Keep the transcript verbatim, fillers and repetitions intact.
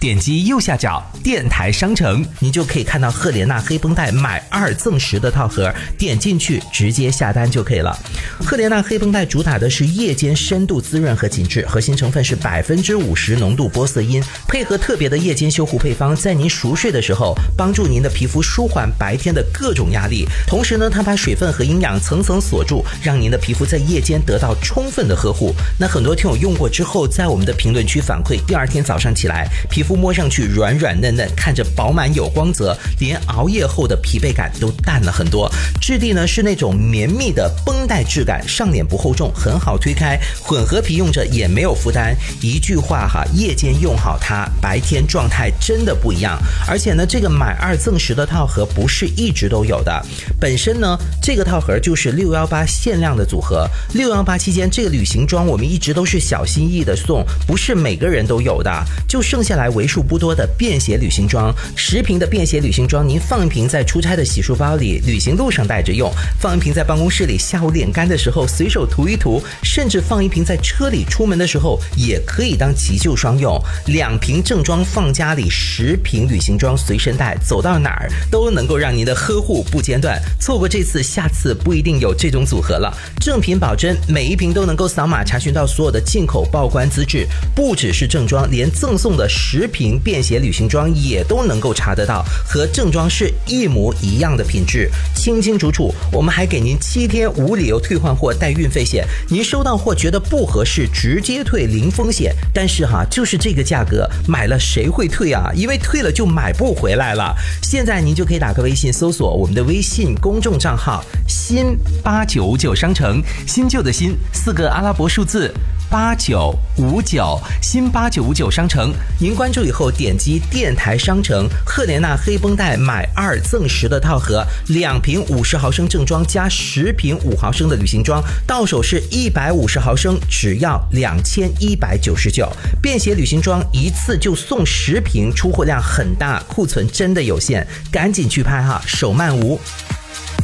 点击右下角电台商城，您就可以看到赫莲娜黑绷带买二赠十的套盒，点进去直接下单就可以了。赫莲娜黑绷带主打的是夜间深度滋润和紧致，核心成分是百分之五十浓度玻色因，配合特别的夜间修护配方，在您熟睡的时候帮助您的皮肤舒缓白天的各种压力，同时呢，它把水分和营养层层锁住，让您的皮肤在夜间得到充分的呵护。那很多听友用过之后，在我们的评论区反馈，第二天早上起来皮肤摸上去软软嫩嫩，看着饱满有光泽，连熬夜后的疲惫感都淡了很多。质地呢是那种绵密的绷带质感，上脸不厚重，很好推开，混合皮用着也没有负担。一句话哈，夜间用好它，白天状态真的不一样。而且呢，这个买二赠十的套盒不是一直都有的，本身呢这个套盒就是六一八限量的组合。六一八期间，这个旅行装我们一直都是小心翼翼的送，不是每个人都有的，就剩下来为数不多的便携旅行装。十瓶的便携旅行装，您放一瓶在出差的洗漱包里，旅行路上带着用；放一瓶在办公室里，下午脸干的时候随手涂一涂；甚至放一瓶在车里，出门的时候也可以当急救霜用。两瓶正装放家里，十瓶旅行装随身带，走到哪儿都能够让您的呵护不间断。错过这次，下次不一定有这种组合了。正品保真，每一瓶都能够扫码查询到所有的进口报关资质，不只是正装，连赠送的十瓶便携旅行装也都能够查得到，和正装是一模一样的品质，清清楚楚。我们还给您七天无理由退换货带运费险，您收到货觉得不合适，直接退零风险。但是哈，就是这个价格，买了谁会退啊？因为退了就买不回来了。现在您就可以打个微信搜索我们的微信公众账号新八九五九商城，新旧的新四个阿拉伯数字八九五九，新八九五九商城。您关注以后点击电台商城，赫莲娜黑绷带买二赠十的套盒，两瓶五十毫升正装加十瓶五毫升的旅行装，到手是一百五十毫升，只要两千一百九十九。便携旅行装一次就送十瓶，出货量很大，库存真的有限，赶紧去拍哈，手慢无。